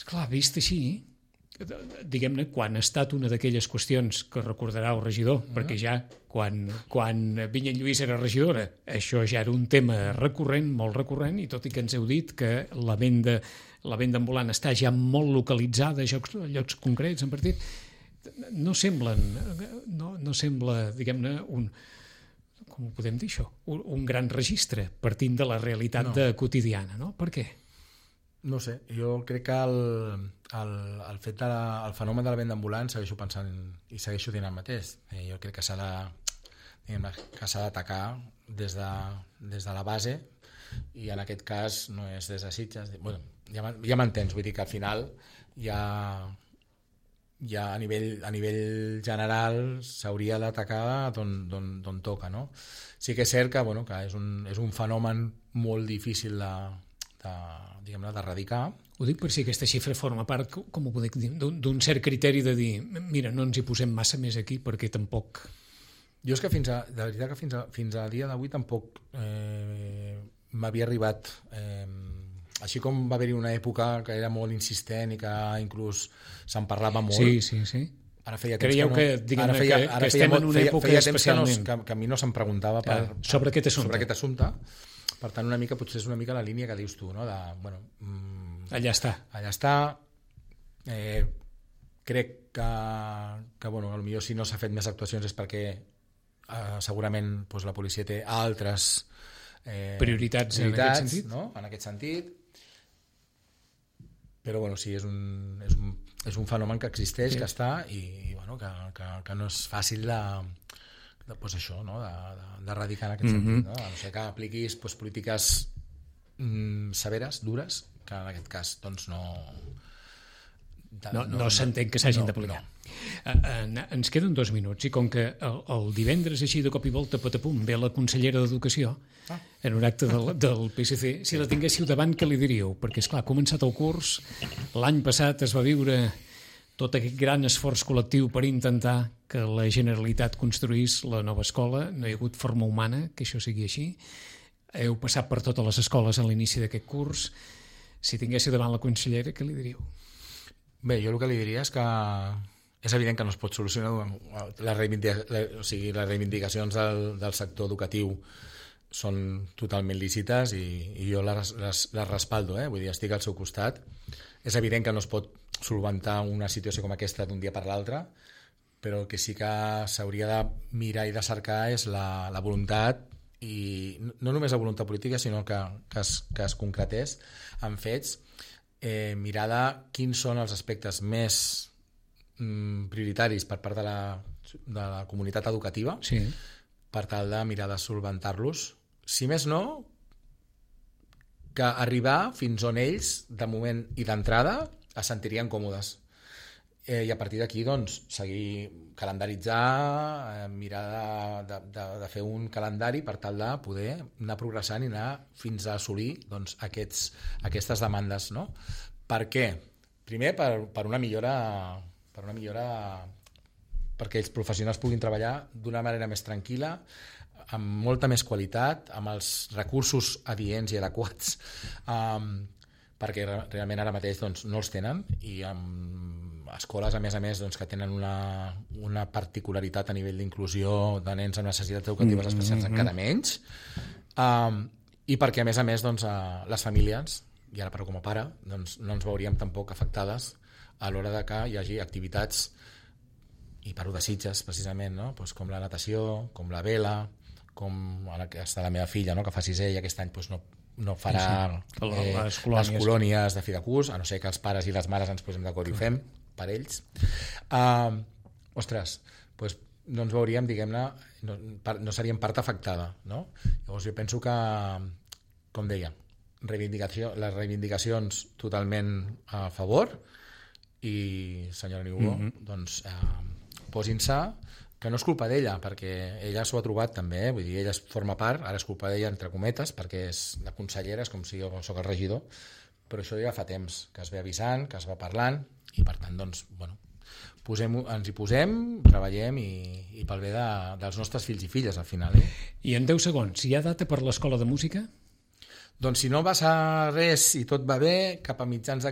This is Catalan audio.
Esclar, vist així, diguem-ne, quan ha estat una d'aquelles qüestions que recordarà el regidor, perquè ja quan Vinya Lluís era regidora, això ja era un tema recurrent, molt recurrent, i tot i que ens heu dit que la venda ambulant està ja molt localitzada a llocs concrets, en partit, no sembla, diguem-ne, com ho podem dir això? Un gran registre, partint de la realitat quotidiana, no? Per què? No sé, jo crec que el fet del fenomen de la venda ambulant segueixo pensant i segueixo dient el mateix. Jo crec que s'ha d'atacar des de la base, i en aquest cas no és des de Sitges. Bueno, ja m'entens, vull dir que al final ja a nivell general s'hauria d'atacar d'on toca, no? Sí que és cert que, bueno, que és un fenomen molt difícil d'erradicar. Ho dic per si aquesta xifra forma part, com ho podem dir, d'un cert criteri de dir, mira, no ens hi posem massa més aquí perquè tampoc... Jo és que de veritat que fins a dia d'avui tampoc m'havia arribat... Així com va haver-hi una època que era molt insistent i que inclús se'n parlava molt. Sí. Ara feia temps Creieu que estem en una època especialment... Que a mi no se'm preguntava sobre aquest assumpte. Per tant, una mica, potser és una mica la línia que dius tu, no? Allà està. Crec que bueno, potser si no s'ha fet més actuacions és perquè segurament doncs, la policia té altres prioritats en aquest sentit. No? En aquest sentit. Però bueno, sí, és un fenomen que existeix, que està, i bueno, que no és fàcil pues això, no? d'erradicar en aquest sentit, no? A no ser que apliquis pues, polítiques severes, dures, que en aquest cas doncs no s'entén que s'hagin d'aplicar. Ens queden 2 minuts, i com que el divendres així de cop i volta patapum ve la consellera d'Educació en un acte del PSC, si la tinguéssiu davant, què li diríeu? Perquè esclar, ha començat el curs, l'any passat es va viure tot aquest gran esforç col·lectiu per intentar que la Generalitat construís la nova escola, no hi ha hagut forma humana que això sigui així, heu passat per totes les escoles a l'inici d'aquest curs, si tinguéssiu davant la consellera, què li diríeu? Bé, jo el que li diria és que és evident que no es pot solucionar les reivindicacions del sector educatiu són totalment lícites i jo les respaldo, vull dir, estic al seu costat. És evident que no es pot solventar una situació com aquesta d'un dia per l'altre, però el que sí que s'hauria de mirar i de cercar és la voluntat, i no només la voluntat política, sinó que es concretés en fets, mirar de quins són els aspectes més prioritaris per part de la comunitat educativa, per tal de mirar de solventar-los. Si més no, que arribar fins on ells, de moment i d'entrada, es sentirien còmodes. I a partir d'aquí, doncs, seguir calendaritzar, mirar de fer un calendari per tal de poder anar progressant i anar fins a assolir doncs, aquestes demandes, no? Per què? Primer, per una millora perquè els professionals puguin treballar d'una manera més tranquil·la, amb molta més qualitat, amb els recursos adients i adequats, perquè realment ara mateix doncs, no els tenen, i amb escoles, a més, doncs, que tenen una particularitat a nivell d'inclusió de nens amb necessitats educatives especials encara menys, i perquè, a més, doncs, les famílies, i ara parlo com a pare, doncs, no ens veuríem tampoc afectades a l'hora de que hi hagi activitats, i parlo de Sitges, precisament, no? Pues com la natació, com la vela, com ara que està la meva filla, no? Que fa 6è i aquest any pues, no farà les colònies de fi de curs, a no ser que els pares i les mares ens posem d'acord i ho fem per ells. Ostres, pues, no ens veuríem, diguem-ne, no seríem part afectada, no? Llavors jo penso que, com deia, les reivindicacions totalment a favor, i senyora Niubó, doncs posin-se, que no és culpa d'ella, perquè ella s'ho ha trobat també, vull dir, ella forma part, ara és culpa d'ella entre cometes, perquè és la consellera, és com si jo soc el regidor, però això ja fa temps que es ve avisant, que es va parlant, i per tant, doncs, bueno, ens hi posem, treballem i pel bé dels nostres fills i filles al final. I en 10 segons, hi ha data per l'escola de música? Doncs si no passa res i tot va bé, cap a mitjans